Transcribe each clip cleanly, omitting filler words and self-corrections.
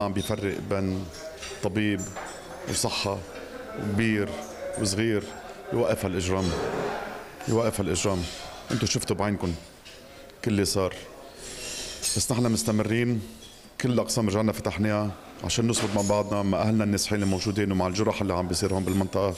عم بيفرق بين طبيب وصحة وكبير وصغير. يوقف هالإجرام، يوقف هالإجرام. انتوا شفتوا بعينكم كل اللي صار، بس نحن مستمرين. كل الأقسام رجعنا فتحناها عشان نصبر مع بعضنا، مع أهلنا النازحين الموجودين ومع الجرح اللي عم بيصير هون بالمنطقة.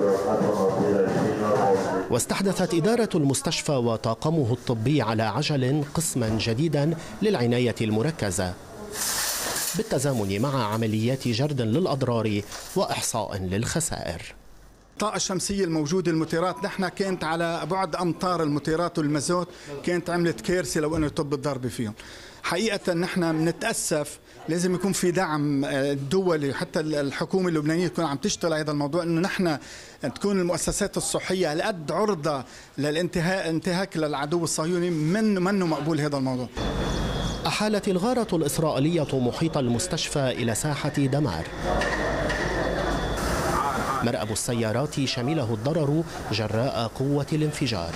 واستحدثت إدارة المستشفى وطاقمه الطبي على عجل قسما جديدا للعناية المركزة بالتزامن مع عمليات جرد للأضرار وإحصاء للخسائر. الطاقة الشمسية الموجودة المطيرات نحن كانت على بعد أمتار، المطيرات والمازوت كانت عملت كارثة لو أنه يطب الضربة فيهم. حقيقة نحن بنتأسف، لازم يكون في دعم دولي، حتى الحكومة اللبنانية تكون عم تشتغل على هذا الموضوع، انه نحن تكون المؤسسات الصحية على قد عرضة للانتهاك للعدو الصهيوني. منه مقبول هذا الموضوع. أحالت الغارة الإسرائيلية محيط المستشفى إلى ساحة دمار. مرأب السيارات شمله الضرر جراء قوة الانفجار.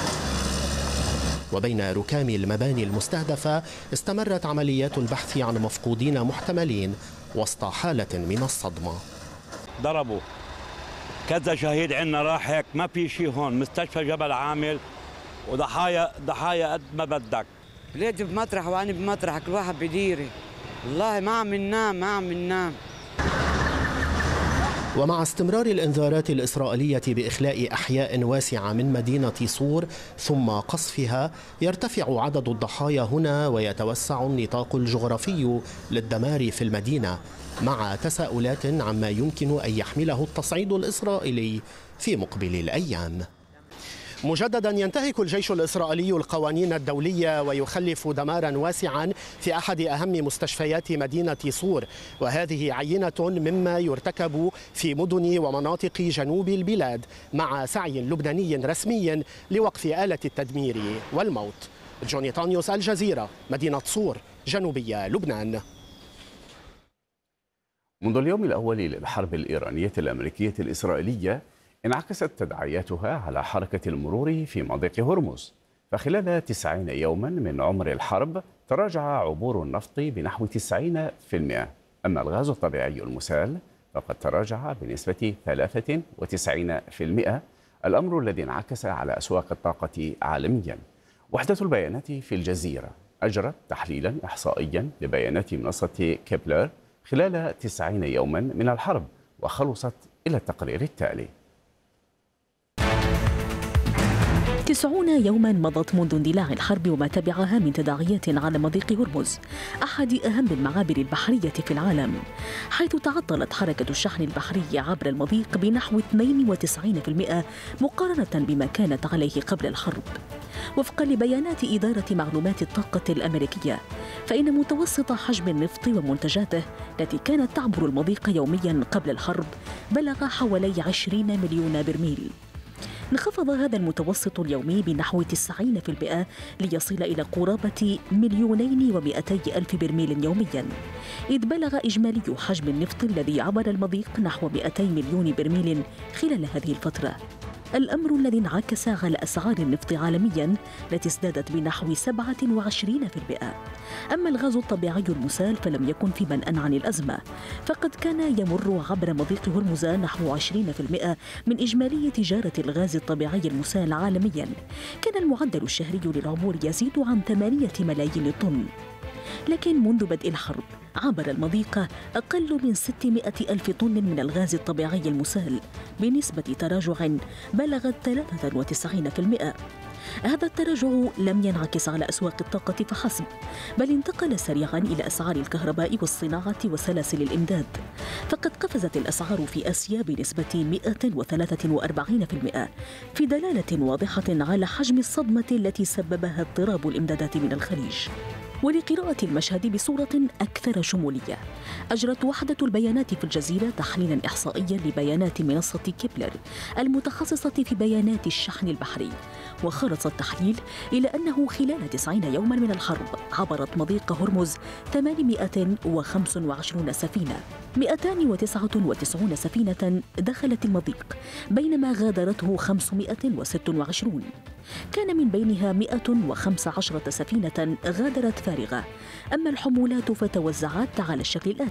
وبين ركام المباني المستهدفة استمرت عمليات البحث عن مفقودين محتملين وسط حالة من الصدمة. ضربوا كذا شهيد عندنا راح هيك، ما في شيء هون. مستشفى جبل عامل وضحايا قد ما بدك. بلادي بمطرح وانا بمطرح، كل واحد بديري. والله ما عم ننام. ومع استمرار الإنذارات الإسرائيلية بإخلاء أحياء واسعة من مدينة صور ثم قصفها، يرتفع عدد الضحايا هنا ويتوسع النطاق الجغرافي للدمار في المدينة، مع تساؤلات عما يمكن أن يحمله التصعيد الإسرائيلي في مقبل الأيام. مجددا ينتهك الجيش الإسرائيلي القوانين الدولية ويخلف دمارا واسعا في أحد أهم مستشفيات مدينة صور، وهذه عينة مما يرتكب في مدن ومناطق جنوب البلاد مع سعي لبناني رسمي لوقف آلة التدمير والموت. جوني طانيوس، الجزيرة، مدينة صور، جنوبية لبنان. منذ اليوم الأول للحرب الإيرانية الأمريكية الإسرائيلية انعكست تداعياتها على حركة المرور في مضيق هرمز، فخلال 90 يوما من عمر الحرب تراجع عبور النفط بنحو 90%، أما الغاز الطبيعي المسال فقد تراجع بنسبة 93%، الأمر الذي انعكس على أسواق الطاقة عالميا. وحدة البيانات في الجزيرة أجرت تحليلا إحصائيا لبيانات منصة كيبلر خلال 90 يوما من الحرب، وخلصت إلى التقرير التالي. 90 يوما مضت منذ اندلاع الحرب وما تبعها من تداعيات على مضيق هرمز، أحد أهم المعابر البحرية في العالم، حيث تعطلت حركة الشحن البحري عبر المضيق بنحو 92% مقارنة بما كانت عليه قبل الحرب. وفقا لبيانات إدارة معلومات الطاقة الأمريكية، فإن متوسط حجم النفط ومنتجاته التي كانت تعبر المضيق يوميا قبل الحرب بلغ حوالي 20 مليون برميل. انخفض هذا المتوسط اليومي بنحو 90% ليصل إلى قرابة 2,200,000 برميل يوميا، إذ بلغ إجمالي حجم النفط الذي عبر المضيق نحو 200 مليون برميل خلال هذه الفترة، الأمر الذي انعكس على أسعار النفط عالميا التي ازدادت بنحو 27%. أما الغاز الطبيعي المسال فلم يكن في منأى عن الأزمة، فقد كان يمر عبر مضيق هرمز نحو 20% من إجمالي تجارة الغاز الطبيعي المسال عالميا. كان المعدل الشهري للعبور يزيد عن 8 ملايين طن، لكن منذ بدء الحرب عبر المضيق أقل من 600,000 طن من الغاز الطبيعي المسال بنسبة تراجع بلغت 93%. هذا التراجع لم ينعكس على أسواق الطاقة فحسب، بل انتقل سريعا إلى أسعار الكهرباء والصناعة وسلاسل الإمداد، فقد قفزت الأسعار في آسيا بنسبة 143%، في دلالة واضحة على حجم الصدمة التي سببها اضطراب الإمدادات من الخليج. ولقراءة المشهد بصورة أكثر شمولية، أجرت وحدة البيانات في الجزيرة تحليلا إحصائيا لبيانات منصة كيبلر المتخصصة في بيانات الشحن البحري، وخلص التحليل إلى أنه خلال 90 يوما من الحرب عبرت مضيق هرمز 825 سفينة، 299 سفينة دخلت المضيق، بينما غادرته 526. كان من بينها 115 سفينة غادرت فارغة، أما الحمولات فتوزعت على الشكل الآتي: